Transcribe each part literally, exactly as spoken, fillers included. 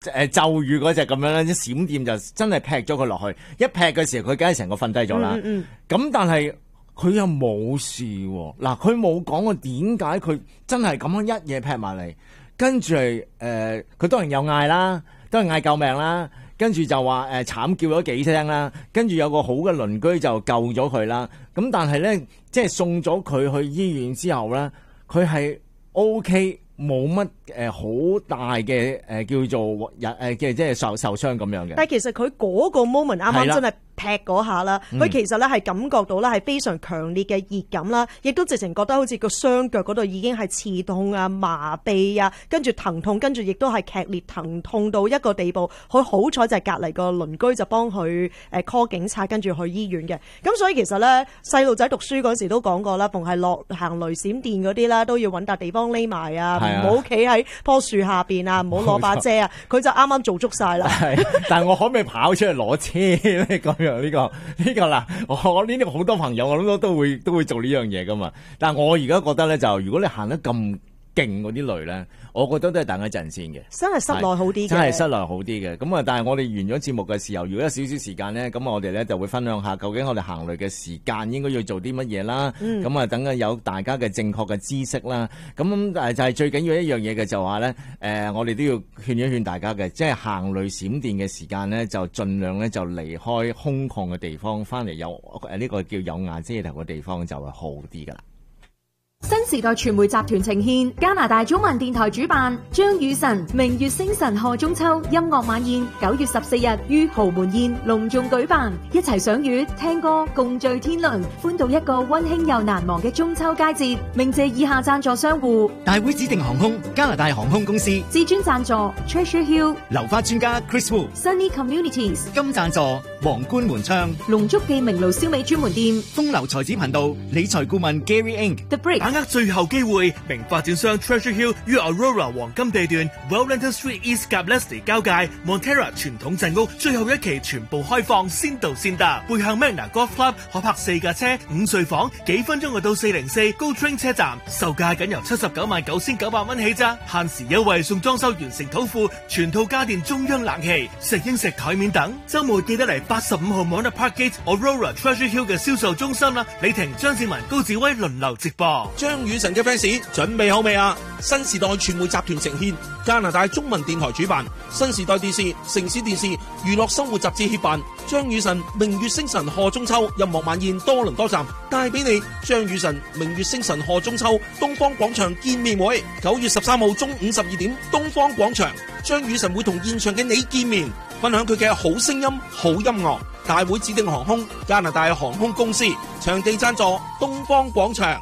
誒咒語嗰隻咁樣咧，啲閃電就真係劈咗佢落去。一劈嘅時候，佢梗係成個瞓低咗啦。咁、嗯嗯、但係佢又冇事喎。嗱，佢冇講過點解佢真係咁樣一嘢劈埋嚟，跟住係誒，佢當然有嗌啦，都係嗌救命啦。跟住就話誒慘叫咗幾聲啦，跟住有個好嘅鄰居就救咗佢啦。咁但係咧，即係送咗佢去醫院之後咧，佢係 O K， 冇乜誒好大嘅誒、呃、叫做人誒嘅即係受受傷咁樣嘅。 但係其實佢嗰個 moment 啱啱真係劈嗰下啦，佢其實咧係感覺到咧係非常強烈嘅熱感啦，亦都直情覺得好似個雙腳嗰度已經係刺痛啊、麻痹啊，跟住疼痛，跟住亦都係劇烈疼痛到一個地步。佢好彩就係隔離個鄰居就幫佢誒 call 警察，跟住去醫院嘅。咁所以其實咧細路仔讀書嗰時都講過啦，逢係落行雷閃電嗰啲啦，都要揾笪地方匿埋啊，唔好企喺棵樹下邊啊，唔好攞把遮啊。佢就啱啱做足晒啦。 但係我可唔可以跑出去攞車咧？咁樣呢、呢個呢、呢個啦，我呢啲好多朋友我諗都都會都會做呢樣嘢噶嘛。但係我而家覺得咧，就如果你行得咁勁嗰啲雷咧，我覺得都係等一陣先嘅。 真係室內好啲嘅， 真係室內好啲嘅。咁啊，但係我哋完咗節目嘅時候，如果有少少時間咧，咁我哋咧就會分享下究竟我哋行雷嘅時間應該要做啲乜嘢啦。咁啊、嗯，等啊有大家嘅正確嘅知識啦。咁誒就係最緊要一樣嘢嘅就話咧，誒、呃、我哋都要勸一勸大家嘅，即係行雷閃電嘅時間咧，就盡量咧就離開空曠嘅地方，翻嚟有誒呢個叫有瓦遮頭嘅地方就會好啲噶啦。 新時代傳媒集團呈獻加拿大中文電台主辦張雨晨明月星辰賀中秋音樂晚宴，九月十四日於豪門宴隆重舉辦，一齊賞月聽歌共聚天倫，歡度一個溫馨又難忘嘅中秋佳節。鳴謝以下贊助商戶： 大會指定航空加拿大航空公司， 至尊贊助 Treasure Hill 流花專家 Chris Wu， Sunny Communities 金贊助皇冠門窗， 龍足記名爐燒味專門店， 風流才子頻道理財顧問 Gary Inc The Break。 把握最後機會，名發展商 Treasure Hill 於 Aurora 黃金地段 Wellington Street East 及 Leslie 交界 Montera 傳統鎮屋最後一期全部開放，先到先得。背向 Magna Golf Club 可泊四架車，五睡房，幾分鐘就到四零四 Go Train 車站，售價僅由七十九萬九千九百蚊起咋，限時優惠送裝修完成土庫，全套家電中央冷氣、石英石台面等。週末記得嚟八十五號 Mona Park Gate Aurora Treasure Hill 嘅銷售中心啦，李婷、張志文、高志威輪流直播。 張雨晨嘅 fans 準備好未啊？新時代傳媒集團呈獻，加拿大中文電台主辦，新時代電視、城市電視、娛樂生活雜誌協辦，張雨晨明月星辰賀中秋音樂晚宴多倫多站帶俾你。張雨晨明月星辰賀中秋東方廣場見面會，九月十三號中午十二點，東方廣場，張雨晨會同現場嘅你見面，分享佢嘅好聲音、好音樂。大會指定航空加拿大航空公司，場地贊助東方廣場。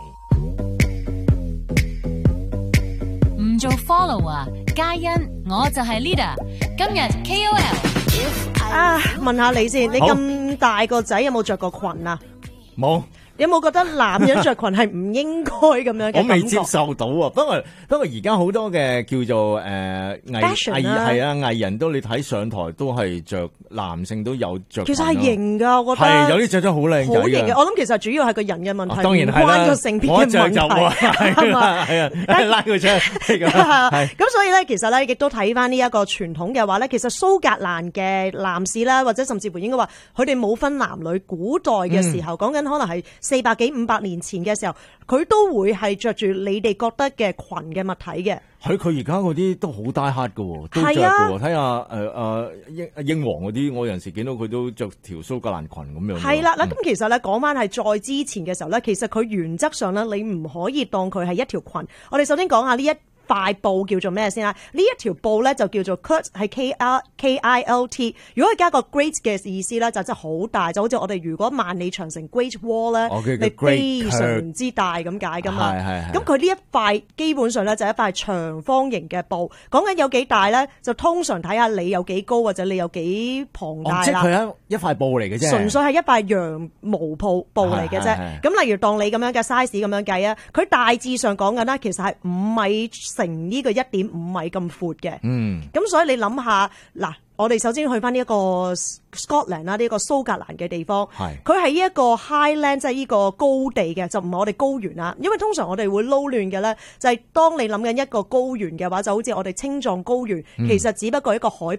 唔做 follow 啊，嘉欣，我就係 leader。今日 K O L 啊，問下你先，你咁大個仔有冇着過裙啊？ 冇。 有冇覺得男人着裙係唔應該咁樣嘅感覺？ 我未接受到啊！不過不過而家好多嘅叫做誒、呃、藝藝係啊藝人都你睇上台都係着，男性都有着。 其實係型㗎，我覺得係有啲着得好靚仔嘅。好型嘅， 我諗其實主要係個人嘅問題， 當然係啦， 關個性別嘅問題。 我着就係啊，係啊，拉佢出嚟咁。 咁所以咧，其實咧亦都睇翻呢一個傳統嘅話咧，其實蘇格蘭嘅男士啦，或者甚至乎應該話佢哋冇分男女，古代嘅時候講緊、嗯、可能係四百幾五百年前嘅時候，佢都會係着住你哋覺得嘅裙嘅物體嘅。 佢佢而家嗰啲都好大黑㗎，都着㗎。睇下誒誒英英皇嗰啲，我有陣時見到佢都着條蘇格蘭裙咁樣。 係啦，嗱咁、嗯、其實咧講翻係再之前嘅時候咧，其實佢原則上咧，你唔可以當佢係一條裙。我哋首先講下呢一塊布叫做咩先啦？呢一條布咧就叫做 kilt， 係 K R K I L T。如果佢加個 great 嘅意思咧，就真係好大，就好似我哋如果萬里長城 Great Wall 咧，okay，你非常之大咁解噶嘛。咁佢呢一塊基本上咧就係一塊長方形嘅布。講緊有幾大咧，就通常睇下你有幾高或者你有幾龐大啦。 即係佢係一塊布嚟嘅啫。 純粹係一塊羊毛布布嚟嘅啫。咁例如當你咁樣嘅 size 咁樣計啊，佢大致上講緊啦，其實係五米乘呢個一點五米咁闊嘅。嗯。咁所以你諗下嗱。 我哋首先去翻呢一個 Scotland 啦，呢個蘇格蘭嘅地方， 係佢係呢一個 Highland，即係呢個高地嘅，就唔係我哋高原啦。因為通常我哋會撈亂嘅咧，就係當你諗緊一個高原嘅話，就好似我哋青藏高原，其實只不過一個海